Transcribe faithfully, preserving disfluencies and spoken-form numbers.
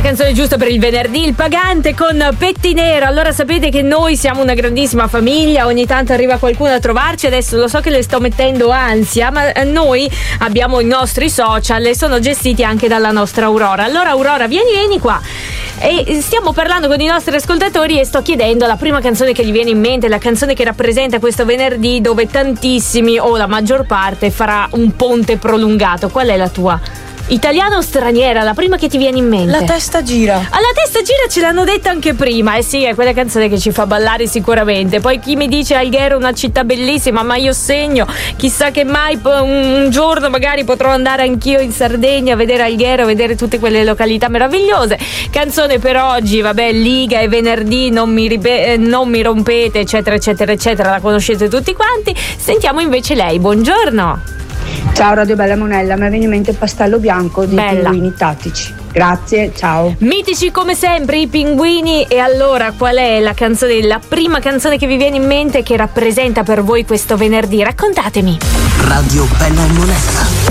canzone giusta per il venerdì, il pagante con Pettinero. Allora sapete che noi siamo una grandissima famiglia, ogni tanto arriva qualcuno a trovarci, adesso lo so che le sto mettendo ansia, ma noi abbiamo i nostri social e sono gestiti anche dalla nostra Aurora. Allora Aurora, vieni, vieni qua. E stiamo parlando con i nostri ascoltatori e sto chiedendo la prima canzone che gli viene in mente, la canzone che rappresenta questo venerdì dove tantissimi o la maggior parte farà un ponte prolungato. Qual è la tua? Italiana o straniera? La prima che ti viene in mente? La testa gira. Alla testa gira ce l'hanno detta anche prima. Eh sì, è quella canzone che ci fa ballare sicuramente. Poi chi mi dice Alghero è una città bellissima, ma io segno, chissà che mai un giorno magari potrò andare anch'io in Sardegna a vedere Alghero, a vedere tutte quelle località meravigliose. Canzone per oggi, vabbè, Liga e venerdì, non mi, ripe- non mi rompete, eccetera eccetera eccetera, la conoscete tutti quanti. Sentiamo invece lei. Buongiorno. Ciao Radio Bella Monella, mi viene in mente Pastello Bianco di Bella. Pinguini Tattici. Grazie, ciao. Mitici come sempre i pinguini. E allora qual è la canzone, la prima canzone che vi viene in mente che rappresenta per voi questo venerdì? Raccontatemi. Radio Bella Monella.